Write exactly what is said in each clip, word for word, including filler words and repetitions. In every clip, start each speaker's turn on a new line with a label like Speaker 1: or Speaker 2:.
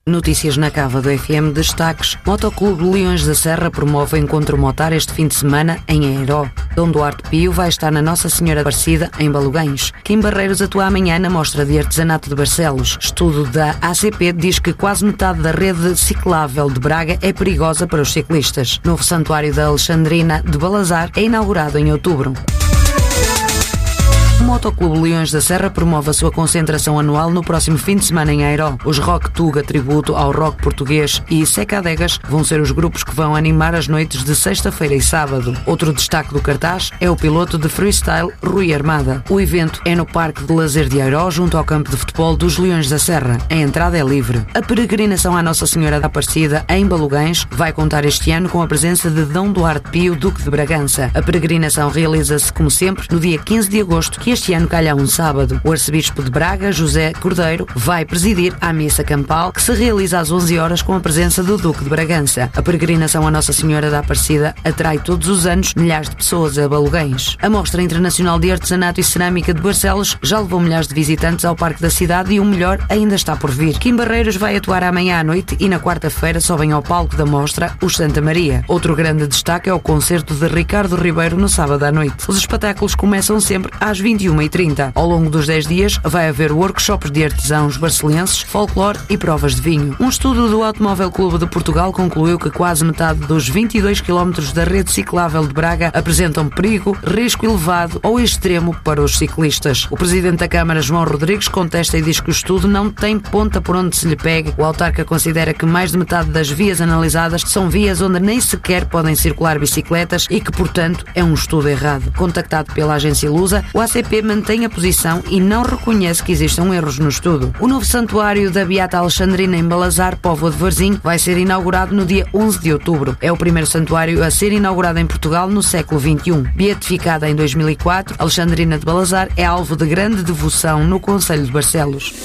Speaker 1: Notícias na Cava do F M, destaques. Motoclube Leões da Serra promove encontro motar este fim de semana em Airó. Dom Duarte Pio vai estar na Nossa Senhora Aparecida, em Balugães. Kim Barreiros atua amanhã na Mostra de Artesanato de Barcelos. Estudo da A C P diz que quase metade da rede ciclável de Braga é perigosa para os ciclistas. Novo santuário da Alexandrina de Balazar é inaugurado em outubro. O Motoclube Leões da Serra promove a sua concentração anual no próximo fim de semana em Airó. Os Rock Tuga, tributo ao rock português, e Secadegas vão ser os grupos que vão animar as noites de sexta-feira e sábado. Outro destaque do cartaz é o piloto de freestyle Rui Armada. O evento é no Parque de Lazer de Airó, junto ao campo de futebol dos Leões da Serra. A entrada é livre. A peregrinação à Nossa Senhora da Aparecida, em Balugães, vai contar este ano com a presença de Dom Duarte Pio, Duque de Bragança. A peregrinação realiza-se, como sempre, no dia quinze de agosto, que este ano calha um sábado. O arcebispo de Braga, José Cordeiro, vai presidir a missa campal, que se realiza às onze horas com a presença do Duque de Bragança. A peregrinação à Nossa Senhora da Aparecida atrai todos os anos milhares de pessoas a Balugães. A Mostra Internacional de Artesanato e Cerâmica de Barcelos já levou milhares de visitantes ao Parque da Cidade e o melhor ainda está por vir. Kim Barreiros vai atuar amanhã à noite e na quarta-feira sobem ao palco da Mostra os Santa Maria. Outro grande destaque é o concerto de Ricardo Ribeiro no sábado à noite. Os espetáculos começam sempre às vinte e uma e trinta. Ao longo dos dez dias vai haver workshops de artesãos barcelenses, folclore e provas de vinho. Um estudo do Automóvel Clube de Portugal concluiu que quase metade dos vinte e dois quilómetros da rede ciclável de Braga apresentam perigo, risco elevado ou extremo para os ciclistas. O presidente da Câmara, João Rodrigues, contesta e diz que o estudo não tem ponta por onde se lhe pegue. O autarca considera que mais de metade das vias analisadas são vias onde nem sequer podem circular bicicletas e que, portanto, é um estudo errado. Contactado pela agência Lusa, o A C P mantém a posição e não reconhece que existam erros no estudo. O novo santuário da Beata Alexandrina em Balazar, Póvoa de Varzim, vai ser inaugurado no dia onze de outubro. É o primeiro santuário a ser inaugurado em Portugal no século vinte e um. Beatificada em dois mil e quatro, Alexandrina de Balazar é alvo de grande devoção no concelho de Barcelos.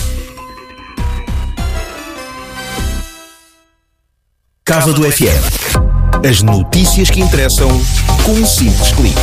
Speaker 2: Cava do F M. As notícias que interessam com um simples clique.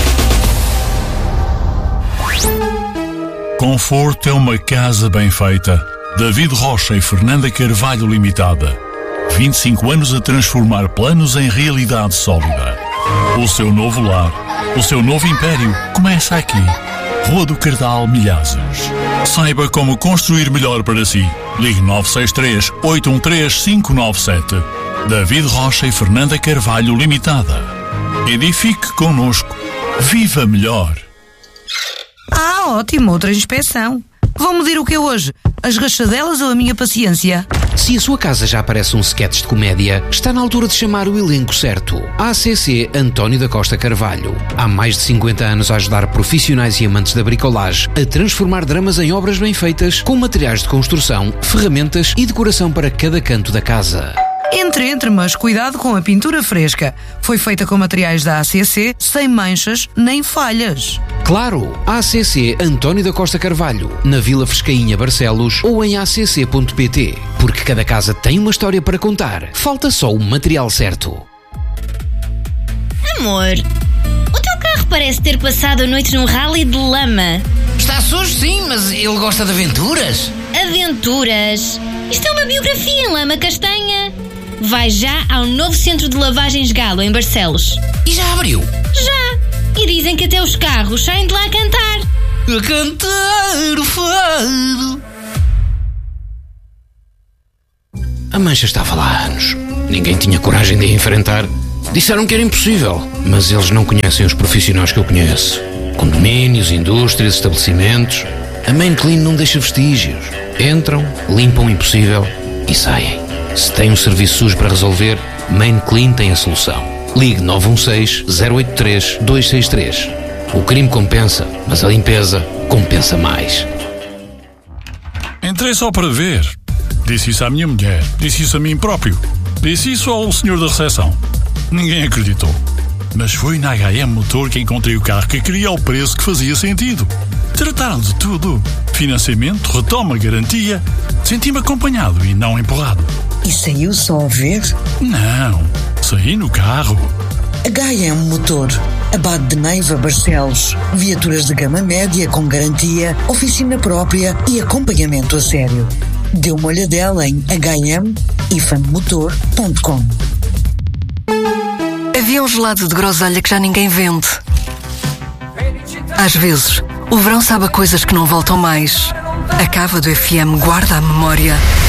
Speaker 3: Conforto é uma casa bem feita. David Rocha e Fernanda Carvalho Limitada. vinte e cinco anos a transformar planos em realidade sólida. O seu novo lar, o seu novo império começa aqui. Rua do Cardal, Milhazes. Saiba como construir melhor para si. Ligue nove seis três, oito um três, cinco nove sete. David Rocha e Fernanda Carvalho Limitada. Edifique connosco. Viva melhor.
Speaker 4: Ah, ótimo, outra inspeção. Vão medir o que é hoje? As rachadelas ou a minha paciência?
Speaker 5: Se a sua casa já parece um sketch de comédia, está na altura de chamar o elenco certo. A C C António da Costa Carvalho. Há mais de cinquenta anos a ajudar profissionais e amantes da bricolagem a transformar dramas em obras bem feitas, com materiais de construção, ferramentas e decoração para cada canto da casa.
Speaker 4: Entre, entre, mas cuidado com a pintura fresca. Foi feita com materiais da A C C, sem manchas nem falhas.
Speaker 5: Claro, A C C António da Costa Carvalho, na Vila Frescainha, Barcelos, ou em a c c ponto p t. Porque cada casa tem uma história para contar. Falta só o material certo.
Speaker 6: Amor, o teu carro parece ter passado a noite num rally de lama.
Speaker 7: Está sujo, sim, mas ele gosta de aventuras.
Speaker 6: Aventuras? Isto é uma biografia em lama castanha. Vai já ao novo centro de lavagens Galo, em Barcelos.
Speaker 7: E já abriu?
Speaker 6: Já! E dizem que até os carros saem de lá a cantar.
Speaker 7: A cantar o fado.
Speaker 5: A mancha estava lá há anos. Ninguém tinha coragem de a enfrentar. Disseram que era impossível, mas eles não conhecem os profissionais que eu conheço. Condomínios, indústrias, estabelecimentos. A Main Clean não deixa vestígios. Entram, limpam o impossível e saem. Se tem um serviço sujo para resolver, Main Clean tem a solução. Ligue nove um seis, zero oito três, dois seis três. O crime compensa, mas a limpeza compensa mais.
Speaker 3: Entrei só para ver. Disse isso à minha mulher. Disse isso a mim próprio. Disse isso ao senhor da recepção. Ninguém acreditou. Mas foi na H M Motor que encontrei o carro que queria ao preço que fazia sentido. Trataram de tudo. Financiamento, retoma, garantia. Senti-me acompanhado e não empurrado.
Speaker 8: E saiu só a ver?
Speaker 3: Não, saí no carro.
Speaker 8: H M Motor, Abade de Neiva, Barcelos. Viaturas de gama média com garantia, oficina própria e acompanhamento a sério. Dê uma olhadela em h m ifan motor ponto com.
Speaker 9: Havia um gelado de groselha que já ninguém vende. Às vezes, o verão sabe a coisas que não voltam mais. A Cava do F M guarda a memória